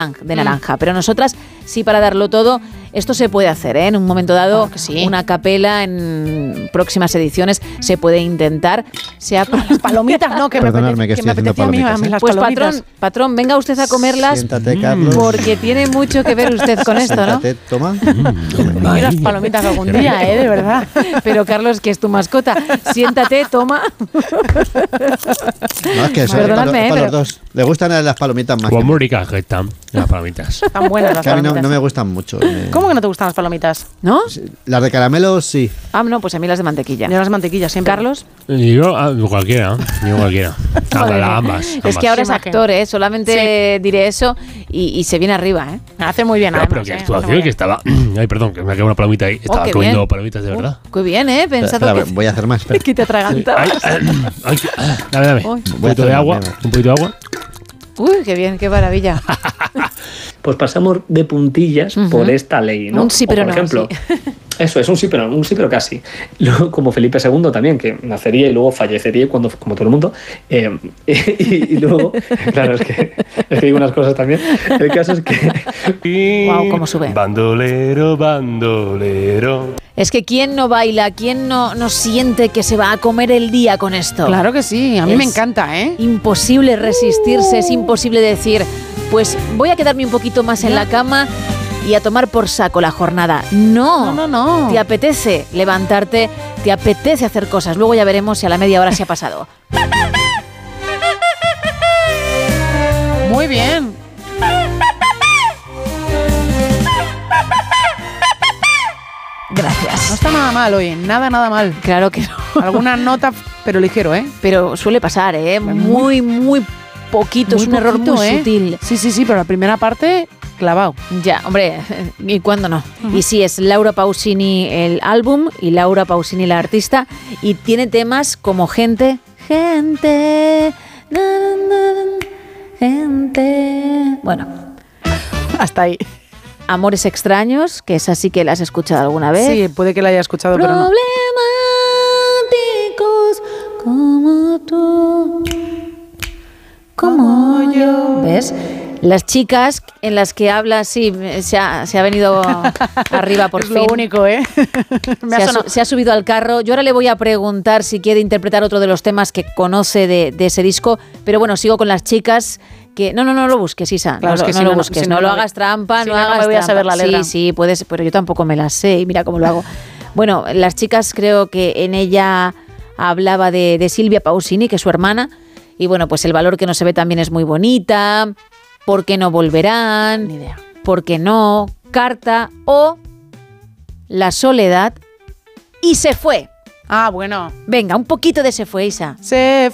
de naranja. Pero nosotras, sí, para darlo todo, esto se puede hacer, ¿eh? En un momento dado, sí. una capela en próximas ediciones se puede intentar. Las palomitas, no, que Perdonadme, que me estoy haciendo apetecía a mí palomitas, ¿eh? las Pues palomitas. patrón, venga usted a comerlas. Siéntate, Carlos. Porque tiene mucho que ver usted con esto, ¿no? Siéntate, toma. Y las palomitas algún día, de verdad. Pero Carlos, que es tu mascota, siéntate, toma. No, es que eso Perdonadme, para pero- los dos. Le gustan las palomitas más. Pues que muy ricas que están las palomitas. Están buenas las que a mí palomitas. no me gustan mucho. ¿Cómo que no te gustan las palomitas? ¿No? Las de caramelo, sí. Ah, no, pues a mí las de mantequilla. Yo las mantequillas siempre. Carlos, Y yo, cualquiera. Ambas. es que ahora es Sí, imagino. actor, ¿eh? Solamente diré eso y se viene arriba, ¿eh? Hace muy bien, No, pero además, que hace actuación, muy que estaba. Ay, perdón, que me ha quedado una palomita ahí. Estaba qué comiendo bien. palomitas de verdad. Qué bien, ¿eh? Pensado Espera, que... voy a hacer más. espera. que te atragantabas. Dame. Uy. Un poquito de agua. Un poquito de agua. Uy, qué bien, qué maravilla. Pues pasamos de puntillas por esta ley, ¿no? Un sí, pero O, por no, ejemplo, sí. eso es un sí, pero no, un sí, pero casi. Luego, como Felipe II también, que nacería y luego fallecería como todo el mundo. Y luego, claro, es que digo unas cosas también. El caso es que... Guau, cómo sube. Bandolero, bandolero. Es que ¿quién no baila? ¿Quién no siente que se va a comer el día con esto? Claro que sí, a mí me Es encanta, ¿eh? Imposible resistirse, es imposible decir, pues voy a quedarme un poquito más en la cama y a tomar por saco la jornada. No, No. Te apetece levantarte, te apetece hacer cosas. Luego ya veremos si a la media hora se ha pasado. Muy bien. Gracias. No está nada mal hoy, nada mal. Claro que no. Alguna nota, pero ligero, ¿eh? Pero suele pasar, ¿eh? Muy poquito, es un error muy sutil. Sí, pero la primera parte, clavado. Ya, hombre, ¿y cuándo no? Y sí, es Laura Pausini el álbum y Laura Pausini la artista, y tiene temas como Gente, bueno, Hasta ahí. Amores extraños, que es así que la has escuchado alguna vez. Sí, puede que la haya escuchado, pero no. Problemáticos como tú, como yo. ¿Ves? Las chicas en las que habla, sí, se ha venido arriba por Es fin. lo único, ¿eh? Se ha subido al carro. Yo ahora le voy a preguntar si quiere interpretar otro de los temas que conoce de ese disco, pero bueno, sigo con las chicas. Que no lo busques, Isa. Claro, es que no si lo no, busques. si No no, lo no hagas trampa, si no no, no hagas me voy a trampa. saber la letra. Sí, puedes, pero yo tampoco me las sé y mira cómo lo hago. Bueno, las chicas, creo que en ella hablaba de Silvia Pausini, que es su hermana, y bueno, pues el valor que no se ve también es muy bonita. ¿Por qué no volverán? Ni idea. ¿Por qué no? Carta o La soledad y se fue. Ah, bueno. Venga, un poquito de se fue, Isa. Se